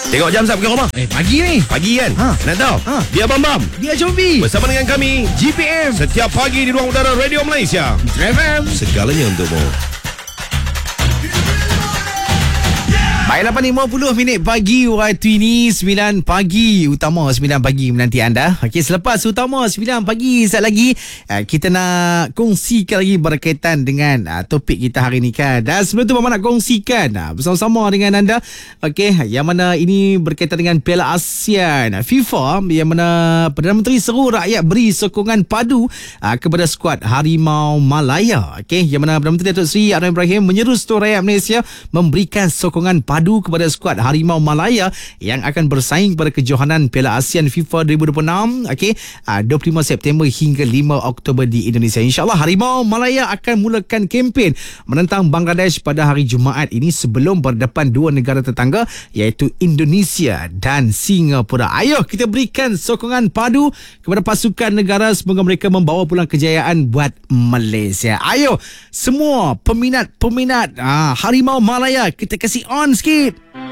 Tengok jam sap ke rumah? Pagi ni. Pagi kan? Nak tahu? Dia Bam Dia Jovi. bersama dengan kami GPM. setiap pagi di ruang udara Radio Malaysia. FM. Segalanya untukmu. Baik, 8.50 pagi waktu ini 9 pagi utama 9 pagi menanti anda. Okey, selepas utama 9 pagi sekejap lagi kita nak kongsikan lagi berkaitan dengan topik kita hari ni kan. Dan sebelum tu Mama nak kongsikan bersama-sama dengan anda, okey, yang mana ini berkaitan dengan Piala ASEAN FIFA, yang mana Perdana Menteri seru rakyat beri sokongan padu kepada skuad Harimau Malaya. Okey, yang mana Perdana Menteri Datuk Seri Anwar Ibrahim menyeru seluruh rakyat Malaysia memberikan sokongan padu kepada skuad Harimau Malaya yang akan bersaing pada kejohanan Piala ASEAN FIFA 2026, okey, 25 September hingga 5 Oktober di Indonesia. InsyaAllah Harimau Malaya akan mulakan kempen menentang Bangladesh pada hari Jumaat ini sebelum berdepan dua negara tetangga iaitu Indonesia dan Singapura. Ayo kita berikan sokongan padu kepada pasukan negara, semoga mereka membawa pulang kejayaan buat Malaysia. Ayo semua peminat Harimau Malaya, kita kasih on sikit.